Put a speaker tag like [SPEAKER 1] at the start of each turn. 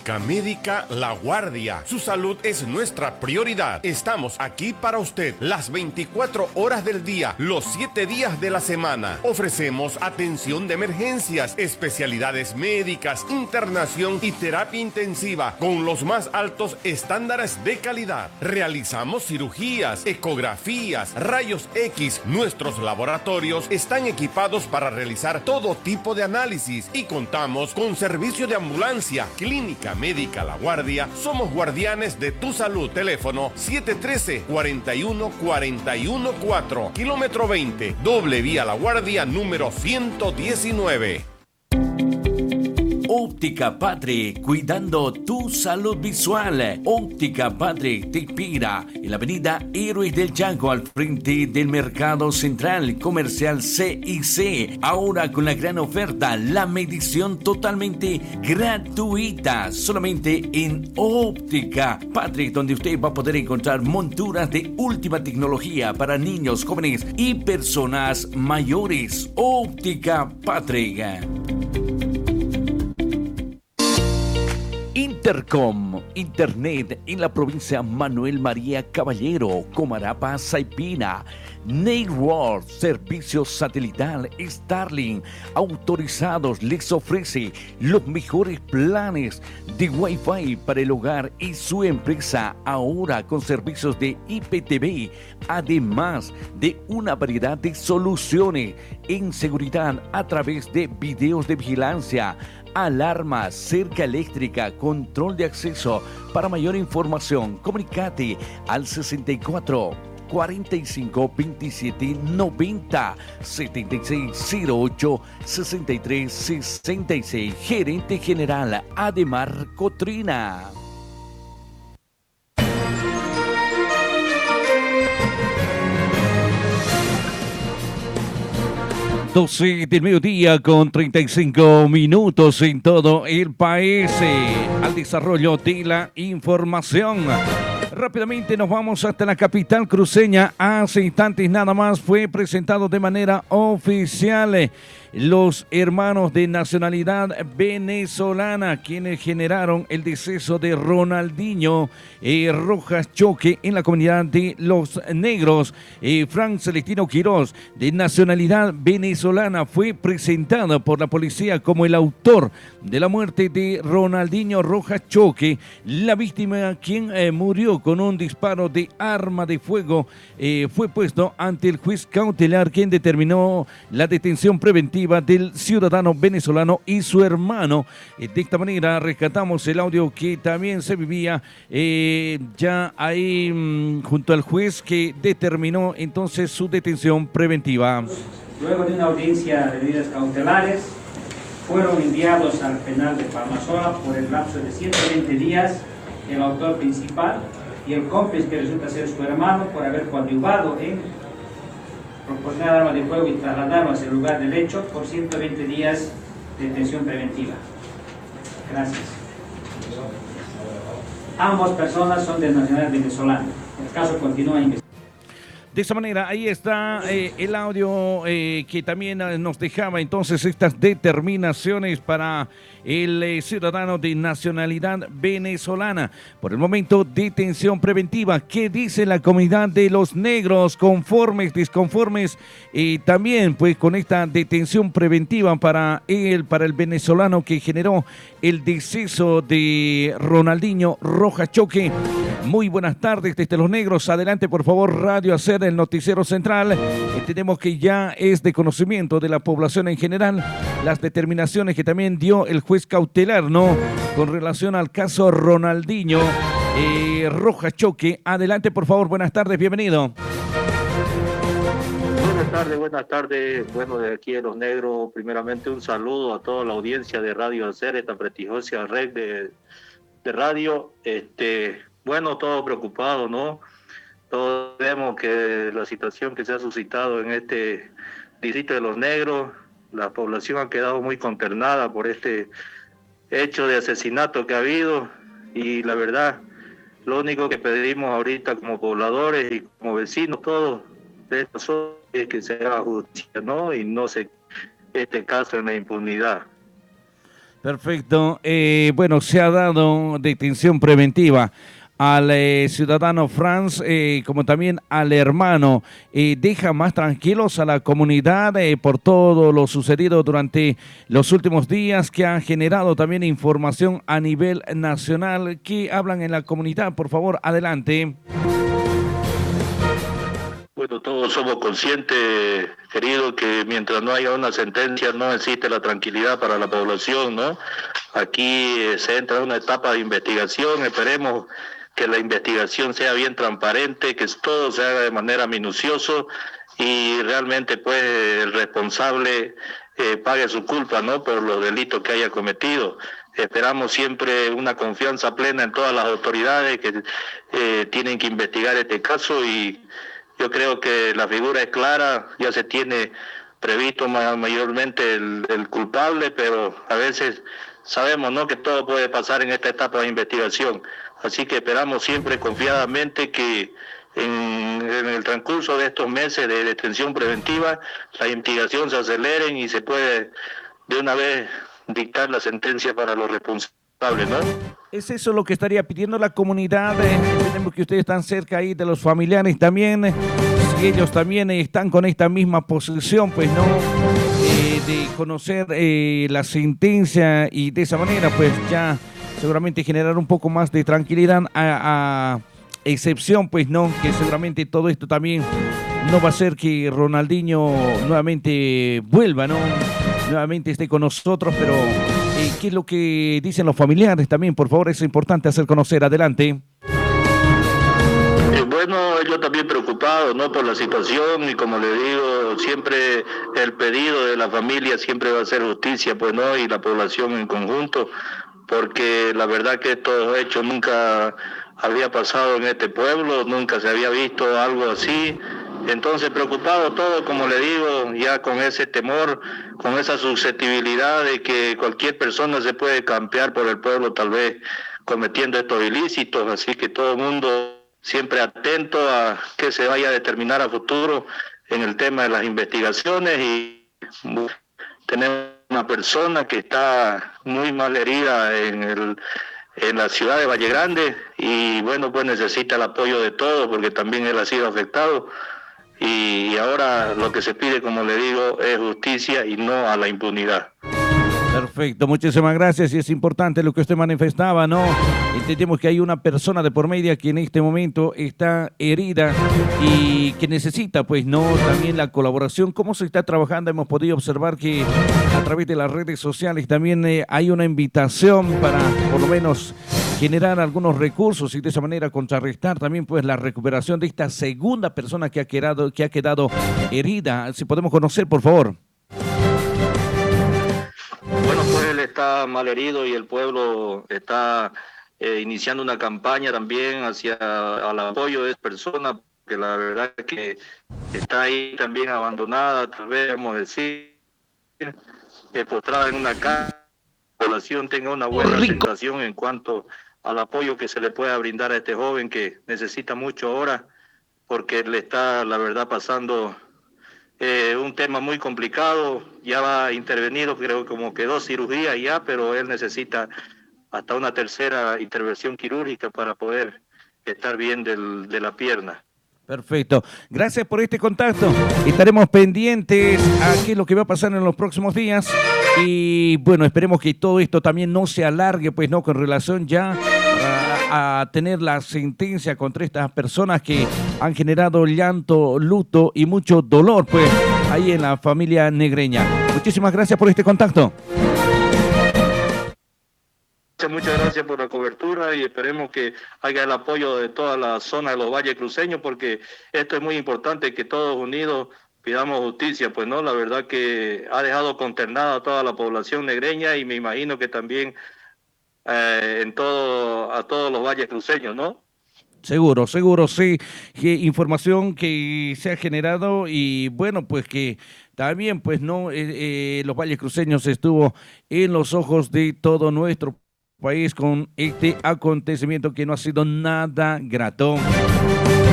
[SPEAKER 1] Clínica Médica La Guardia. Su salud es nuestra prioridad. Estamos aquí para usted las 24 horas del día, los 7 días de la semana. Ofrecemos atención de emergencias, especialidades médicas, internación y terapia intensiva con los más altos estándares de calidad. Realizamos cirugías, ecografías, rayos X. Nuestros laboratorios están equipados para realizar todo tipo de análisis y contamos con servicio de ambulancia. Clínica Médica La Guardia. Somos guardianes de tu salud. Teléfono 713-41414, kilómetro 20, doble vía La Guardia, número 119.
[SPEAKER 2] Óptica Padre, cuidando tu salud visual. Óptica Padre te inspira en la avenida Héroes del Chaco, al frente del Mercado Central Comercial CIC. Ahora con la gran oferta, la medición totalmente gratuita, solamente en Óptica Padre, donde usted va a poder encontrar monturas de última tecnología para niños, jóvenes y personas mayores. Óptica Padre. Intercom, Internet en la provincia Manuel María Caballero, Comarapa, Saipina. Network, servicio satelital Starlink, autorizados, les ofrece los mejores planes de Wi-Fi para el hogar y su empresa, ahora con servicios de IPTV, además de una variedad de soluciones en seguridad a través de videos de vigilancia, alarmas, cerca eléctrica, control de acceso. Para mayor información, comunicate al 64 45 27 90 76 08 63 66. Gerente General Ademar Cotrina. 12 del mediodía con 35 minutos en todo el país. Al desarrollo de la información. Rápidamente nos vamos hasta la capital cruceña. Hace instantes nada más fue presentado de manera oficial los hermanos de nacionalidad venezolana, quienes generaron el deceso de Ronaldinho Rojas Choque en la comunidad de Los Negros. Frank Celestino Quirós, de nacionalidad venezolana, fue presentado por la policía como el autor de la muerte de Ronaldinho Rojas Choque. La víctima, quien murió con un disparo de arma de fuego, fue puesto ante el juez cautelar, quien determinó la detención preventiva del ciudadano venezolano y su hermano. De esta manera rescatamos el audio que también se vivía ya ahí junto al juez, que determinó entonces su detención preventiva.
[SPEAKER 3] Luego de una audiencia de medidas cautelares, fueron enviados al penal de Palmasola por el lapso de 120 días el autor principal y el cómplice, que resulta ser su hermano, por haber coadyuvado en proporcionar arma de fuego y trasladarlo hacia el lugar del hecho, por 120 días de detención preventiva. Gracias. Ambas personas son de nacionalidad venezolana. El caso continúa investigando.
[SPEAKER 2] De esa manera, ahí está el audio que también nos dejaba entonces estas determinaciones para el ciudadano de nacionalidad venezolana. Por el momento, detención preventiva. ¿Qué dice la comunidad de Los Negros? ¿Conformes, disconformes? También pues con esta detención preventiva para el venezolano que generó el deceso de Ronaldinho Rojas Choque. Muy buenas tardes desde Los Negros. Adelante, por favor, Radio Hacer, el noticiero central. Entendemos que ya es de conocimiento de la población en general las determinaciones que también dio el juez cautelar, ¿no?, con relación al caso Ronaldinho Rojas Choque. Adelante, por favor, buenas tardes, bienvenido.
[SPEAKER 4] Buenas tardes. Bueno, de aquí de Los Negros, primeramente un saludo a toda la audiencia de Radio Hacer, esta prestigiosa red de radio. Bueno, todo preocupado, ¿no? Todos vemos que la situación que se ha suscitado en este distrito de Los Negros, la población ha quedado muy consternada por este hecho de asesinato que ha habido, y la verdad, lo único que pedimos ahorita como pobladores y como vecinos todos de esta zona es que se haga justicia, ¿no? Y no se este caso en la impunidad.
[SPEAKER 2] Perfecto. Bueno, se ha dado detención preventiva al ciudadano Franz, como también al hermano. Deja más tranquilos a la comunidad por todo lo sucedido durante los últimos días, que han generado también información a nivel nacional. ¿Qué hablan en la comunidad? Por favor, adelante.
[SPEAKER 4] Bueno, todos somos conscientes, querido, que mientras no haya una sentencia no existe la tranquilidad para la población, ¿no? Aquí se entra en una etapa de investigación, esperemos que la investigación sea bien transparente, que todo se haga de manera minuciosa y realmente pues el responsable pague su culpa, ¿no? Por los delitos que haya cometido. Esperamos siempre una confianza plena en todas las autoridades que tienen que investigar este caso, y yo creo que la figura es clara, ya se tiene previsto mayormente el culpable, pero a veces sabemos, ¿no?, que todo puede pasar en esta etapa de investigación. Así que esperamos siempre confiadamente que en el transcurso de estos meses de detención preventiva la investigación se aceleren y se puede de una vez dictar la sentencia para los responsables, ¿no?
[SPEAKER 2] ¿Es eso lo que estaría pidiendo la comunidad? Entendemos que ustedes están cerca ahí de los familiares también. Si ellos también están con esta misma posición, pues no, de conocer la sentencia y de esa manera, pues ya seguramente generar un poco más de tranquilidad, a excepción, pues no, que seguramente todo esto también no va a hacer que Ronaldinho nuevamente vuelva, ¿no? Nuevamente esté con nosotros, pero ¿qué es lo que dicen los familiares también? Por favor, es importante hacer conocer. Adelante.
[SPEAKER 4] Bueno, yo también preocupado, ¿no?, por la situación, y como le digo, siempre el pedido de la familia siempre va a ser justicia, pues no, y la población en conjunto, porque la verdad que estos hechos nunca había pasado en este pueblo, nunca se había visto algo así. Entonces preocupado todo, como le digo, ya con ese temor, con esa susceptibilidad de que cualquier persona se puede campear por el pueblo, tal vez cometiendo estos ilícitos, así que todo el mundo siempre atento a que se vaya a determinar a futuro en el tema de las investigaciones. Y tenemos una persona que está muy mal herida en la ciudad de Valle Grande, y bueno, pues necesita el apoyo de todos porque también él ha sido afectado. Y ahora lo que se pide, como le digo, es justicia y no a la impunidad.
[SPEAKER 2] Perfecto, muchísimas gracias. Y es importante lo que usted manifestaba, ¿no? Entendemos que hay una persona de por medio que en este momento está herida y que necesita, pues, ¿no?, también la colaboración. ¿Cómo se está trabajando? Hemos podido observar que a través de las redes sociales también hay una invitación para, por lo menos, generar algunos recursos y de esa manera contrarrestar también, pues, la recuperación de esta segunda persona que ha quedado herida. Si podemos conocer, por favor.
[SPEAKER 4] Bueno, pues él está mal herido y el pueblo está iniciando una campaña también al apoyo de esa persona, que la verdad es que está ahí también abandonada, tal vez vamos a decir, postrada en una casa. La población tenga una buena sensación en cuanto al apoyo que se le pueda brindar a este joven que necesita mucho ahora, porque le está, la verdad, pasando un tema muy complicado. Ya va intervenido, creo como que 2 cirugías ya, pero él necesita hasta una tercera intervención quirúrgica para poder estar bien de la pierna.
[SPEAKER 2] Perfecto. Gracias por este contacto. Estaremos pendientes a qué es lo que va a pasar en los próximos días. Y bueno, esperemos que todo esto también no se alargue, pues no, con relación ya a tener la sentencia contra estas personas que han generado llanto, luto y mucho dolor, pues, ahí en la familia negreña. Muchísimas gracias por este contacto.
[SPEAKER 4] Muchas gracias por la cobertura y esperemos que haya el apoyo de toda la zona de los valles cruceños, porque esto es muy importante, que todos unidos pidamos justicia, pues no, la verdad que ha dejado consternada a toda la población negreña, y me imagino que también a todos los valles cruceños, ¿no?
[SPEAKER 2] Seguro, sí. Información que se ha generado y bueno, pues que también, pues no, los valles cruceños estuvo en los ojos de todo nuestro país con este acontecimiento que no ha sido nada grato.